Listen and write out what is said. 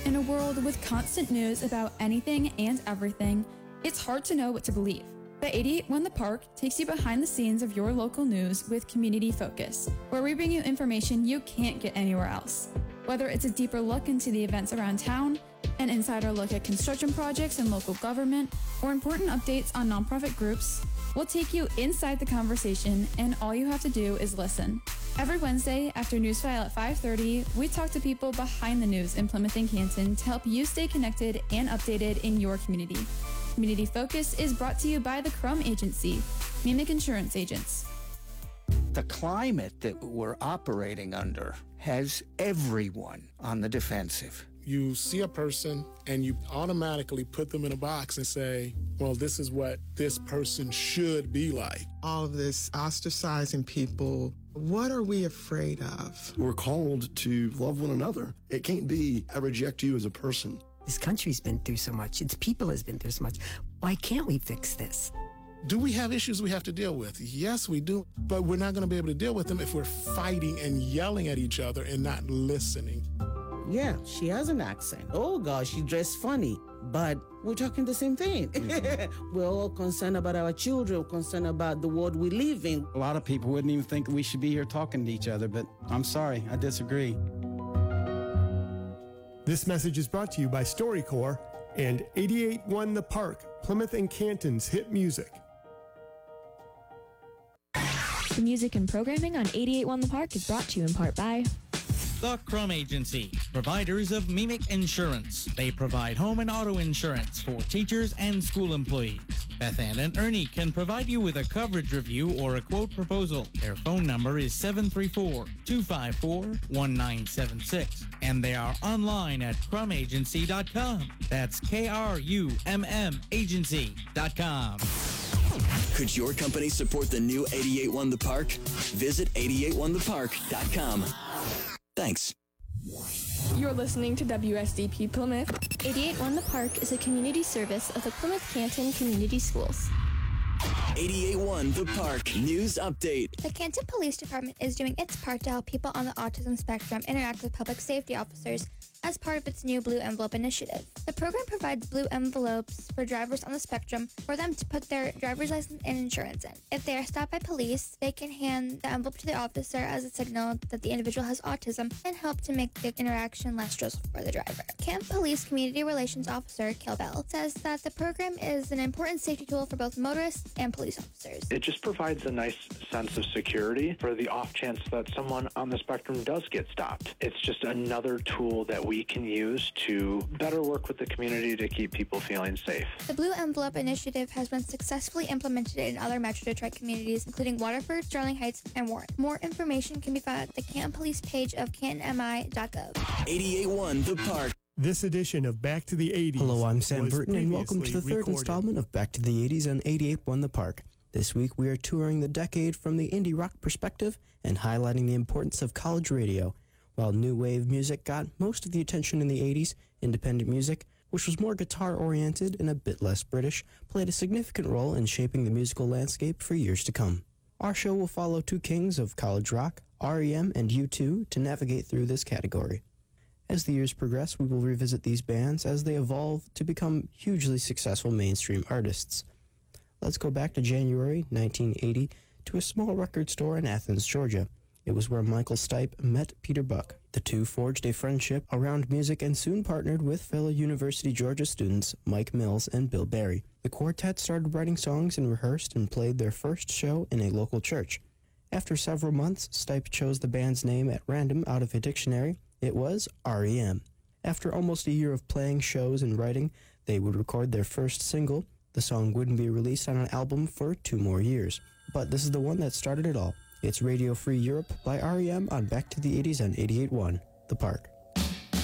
In a world with constant news about anything and everything, it's hard to know what to believe. But 88.1 The Park takes you behind the scenes of your local news with Community Focus, where we bring you information you can't get anywhere else. Whether it's a deeper look into the events around town, an insider look at construction projects and local government, or important updates on nonprofit groups, we'll take you inside the conversation, and all you have to do is listen. Every Wednesday after Newsfile at 5:30, we talk to people behind the news in Plymouth and Canton to help you stay connected and updated in your community. Community Focus is brought to you by the Crum Agency, Mimic Insurance Agents. The climate that we're operating under has everyone on the defensive. You see a person and you automatically put them in a box and say, well, this is what this person should be like. All of this ostracizing people, what are we afraid of? We're called to love one another. It can't be, I reject you as a person. This country's been through so much. Its people has been through so much. Why can't we fix this? Do we have issues we have to deal with? Yes, we do. But we're not going to be able to deal with them if we're fighting and yelling at each other and not listening. Yeah, she has an accent. Oh, gosh, she dressed funny. But we're talking the same thing. We're all concerned about our children, concerned about the world we live in. A lot of people wouldn't even think we should be here talking to each other, but I'm sorry, I disagree. This message is brought to you by StoryCorps and 88.1 The Park, Plymouth and Canton's hit music. The music and programming on 88.1 The Park is brought to you in part by The Crum Agency, providers of Mimic Insurance. They provide home and auto insurance for teachers and school employees. Beth Ann and Ernie can provide you with a coverage review or a quote proposal. Their phone number is 734-254-1976. And they are online at crumagency.com. That's KRUMM agency.com. Could your company support the new 88.1 The Park? Visit 881thepark.com. Thanks. You're listening to WSDP Plymouth. 88.1 The Park is a community service of the Plymouth Canton Community Schools. 88.1 The Park News Update. The Canton Police Department is doing its part to help people on the autism spectrum interact with public safety officers as part of its new Blue Envelope initiative. The program provides blue envelopes for drivers on the spectrum for them to put their driver's license and insurance in. If they are stopped by police, they can hand the envelope to the officer as a signal that the individual has autism and help to make the interaction less stressful for the driver. Camp Police Community Relations Officer Kel Bell says that the program is an important safety tool for both motorists and police officers. It just provides a nice sense of security for the off chance that someone on the spectrum does get stopped. It's just another tool that we can use to better work with the community to keep people feeling safe. The Blue Envelope initiative has been successfully implemented in other Metro Detroit communities, including Waterford, Sterling Heights, and Warren. More information can be found at the Canton Police page of cantonmi.gov. 88.1 The Park. This edition of Back to the 80s. Hello, I'm Sam Burton, and welcome to the third installment of Back to the 80s on 88.1 The Park. This week, we are touring the decade from the indie rock perspective and highlighting the importance of college radio. While new wave music got most of the attention in the 80s, independent music, which was more guitar-oriented and a bit less British, played a significant role in shaping the musical landscape for years to come. Our show will follow two kings of college rock, R.E.M. and U2, to navigate through this category. As the years progress, we will revisit these bands as they evolve to become hugely successful mainstream artists. Let's go back to January 1980 to a small record store in Athens, Georgia. It was where Michael Stipe met Peter Buck. The two forged a friendship around music and soon partnered with fellow University Georgia students Mike Mills and Bill Berry. The quartet started writing songs and rehearsed and played their first show in a local church. After several months, Stipe chose the band's name at random out of a dictionary. It was R.E.M. After almost a year of playing shows and writing, they would record their first single. The song wouldn't be released on an album for 2 more years. But this is the one that started it all. It's Radio Free Europe by R.E.M. on Back to the 80s on 88.1 The Park.